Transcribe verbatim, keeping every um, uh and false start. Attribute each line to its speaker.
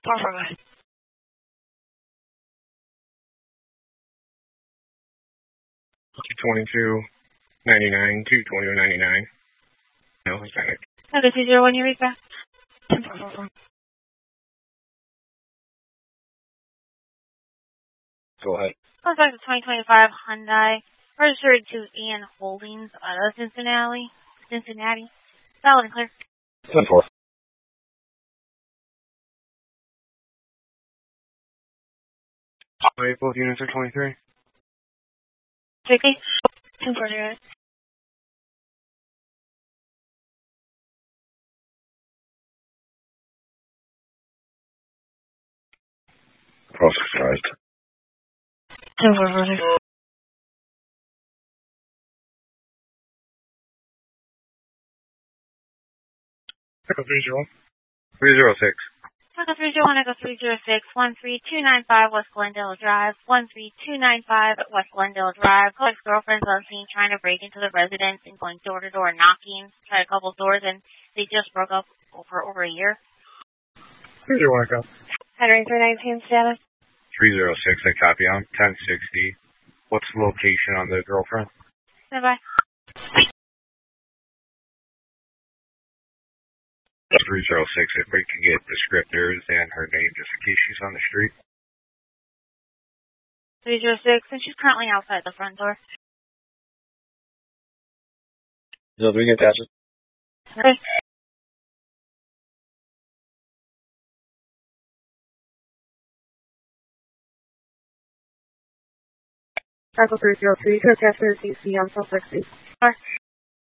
Speaker 1: Perfect. two twenty-two ninety-nine, two twenty-two ninety-nine. No, Hispanic.
Speaker 2: Okay, two zero one, Eureka.
Speaker 1: Go ahead.
Speaker 2: Contact the twenty twenty-five Hyundai, registered to Ian Holdings out of Cincinnati. Cincinnati. Valid and clear.
Speaker 1: ten four. Wait, both units are twenty-three.
Speaker 2: Strictly. ten four zero.
Speaker 1: Processed.
Speaker 2: ten four four zero.
Speaker 1: Echo three zero. three zero six.
Speaker 2: Echo three zero one, Echo three zero six, one three two nine five West Glendale Drive, one three two nine five West Glendale Drive. Ex-girlfriend's on scene trying to break into the residence and going door to door knocking. Tried a couple doors and they just broke up for over a year.
Speaker 1: three zero one, Echo.
Speaker 2: Headering three nineteen status.
Speaker 1: three zero six, I copy. I'm ten sixty. What's the location on the girlfriend?
Speaker 2: Bye bye.
Speaker 1: three zero six, if we can get descriptors and her name just in case she's on the street.
Speaker 2: three zero six, and she's currently outside the front door.
Speaker 1: So we can attach it.
Speaker 2: Okay.
Speaker 3: Echo three zero three, contest C C on suspect C.